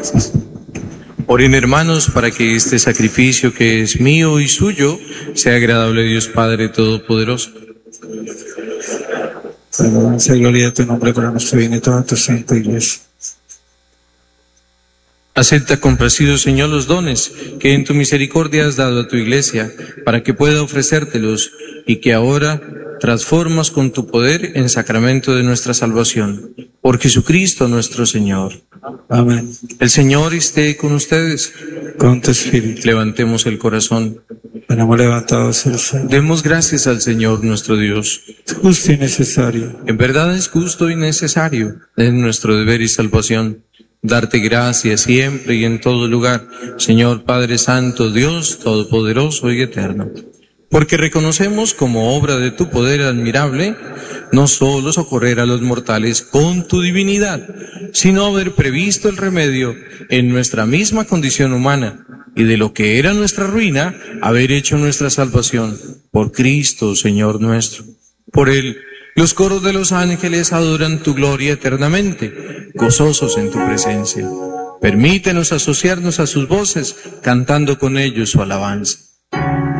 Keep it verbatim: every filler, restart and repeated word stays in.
gracias. Oren, hermanos, para que este sacrificio que es mío y suyo sea agradable a Dios Padre Todopoderoso. Alabanza y gloria a tu nombre para nuestro bien y toda tu santa iglesia. Acepta complacido, Señor, los dones que en tu misericordia has dado a tu iglesia, para que pueda ofrecértelos y que ahora transformas con tu poder en sacramento de nuestra salvación. Por Jesucristo nuestro Señor. Amén. El Señor esté con ustedes. Con tu espíritu. Levantemos el corazón. Tenemos levantados el Señor. Demos gracias al Señor nuestro Dios. Es justo y necesario. En verdad es justo y necesario, es nuestro deber y salvación, darte gracias siempre y en todo lugar, Señor Padre Santo, Dios Todopoderoso y Eterno. Porque reconocemos como obra de tu poder admirable, no solo socorrer a los mortales con tu divinidad, sino haber previsto el remedio en nuestra misma condición humana, y de lo que era nuestra ruina, haber hecho nuestra salvación, por Cristo, Señor nuestro. Por Él, los coros de los ángeles adoran tu gloria eternamente, gozosos en tu presencia. Permítenos asociarnos a sus voces, cantando con ellos su alabanza.